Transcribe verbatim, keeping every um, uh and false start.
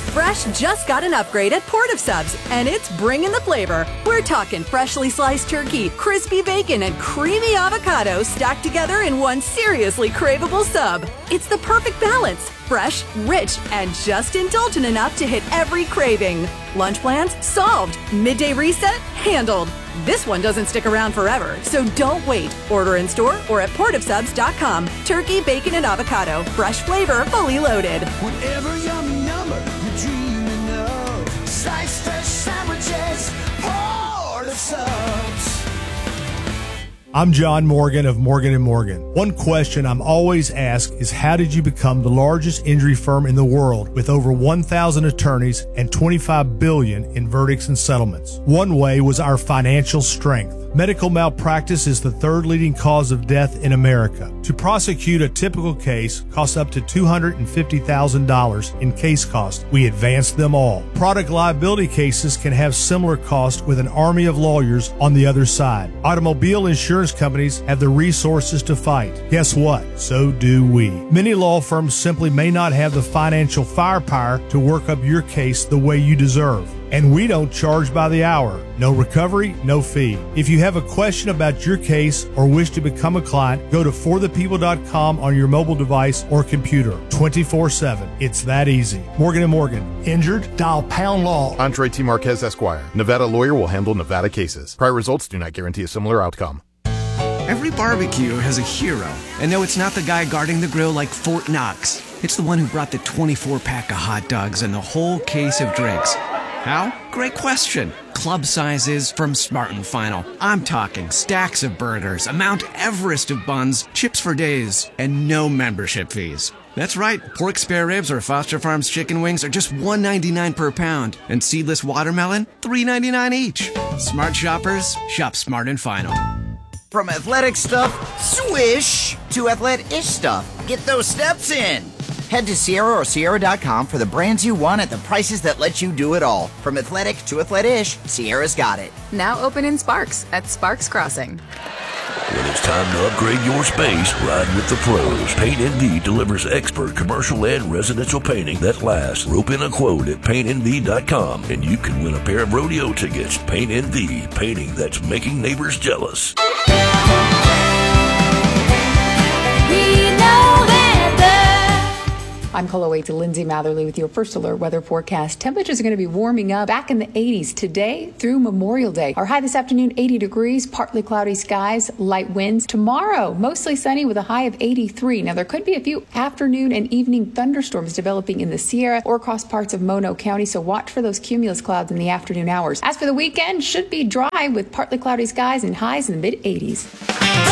Fresh just got an upgrade at Port of Subs, and it's bringing the flavor. We're talking freshly sliced turkey, crispy bacon, and creamy avocado stacked together in one seriously craveable sub. It's the perfect balance. Fresh, rich, and just indulgent enough to hit every craving. Lunch plans? Solved. Midday reset? Handled. This one doesn't stick around forever, so don't wait. Order in store or at port of subs dot com. Turkey, bacon, and avocado. Fresh flavor, fully loaded. Whatever yummy number you're dreaming of. Sliced fresh sandwiches, Port of Subs. I'm John Morgan of Morgan and Morgan. One question I'm always asked is, how did you become the largest injury firm in the world with over one thousand attorneys and twenty-five billion dollars in verdicts and settlements? One way was our financial strength. Medical malpractice is the third leading cause of death in America. To prosecute a typical case costs up to two hundred fifty thousand dollars in case costs. We advance them all. Product liability cases can have similar costs with an army of lawyers on the other side. Automobile insurance companies have the resources to fight. Guess what? So do we. Many law firms simply may not have the financial firepower to work up your case the way you deserve. And we don't charge by the hour. No recovery, no fee. If you have a question about your case or wish to become a client, go to for the people dot com on your mobile device or computer. twenty-four seven. It's that easy. Morgan and Morgan. Injured? Dial pound law. Andre T. Marquez, Esquire. Nevada lawyer will handle Nevada cases. Prior results do not guarantee a similar outcome. Every barbecue has a hero. And no, it's not the guy guarding the grill like Fort Knox. It's the one who brought the twenty-four pack of hot dogs and the whole case of drinks. How? Great question. Club sizes from Smart and Final. I'm talking stacks of burgers, a Mount Everest of buns, chips for days, and no membership fees. That's right, pork spare ribs or Foster Farms chicken wings are just one ninety-nine per pound, and seedless watermelon, three ninety-nine each. Smart shoppers, shop Smart and Final. From athletic stuff, swish, to athletic-ish stuff. Get those steps in. Head to Sierra or Sierra dot com for the brands you want at the prices that let you do it all. From athletic to athletic-ish, Sierra's got it. Now open in Sparks at Sparks Crossing. When it's time to upgrade your space, ride with the pros. Paint N V delivers expert commercial and residential painting that lasts. Rope in a quote at paint N V dot com and you can win a pair of rodeo tickets. Paint N V, painting that's making neighbors jealous. I'm Colo eight to Lindsay Matherly with your First Alert weather forecast. Temperatures are going to be warming up back in the eighties today through Memorial Day. Our high this afternoon, eighty degrees, partly cloudy skies, light winds. Tomorrow, mostly sunny with a high of eighty-three. Now, there could be a few afternoon and evening thunderstorms developing in the Sierra or across parts of Mono County, so watch for those cumulus clouds in the afternoon hours. As for the weekend, should be dry with partly cloudy skies and highs in the mid eighties.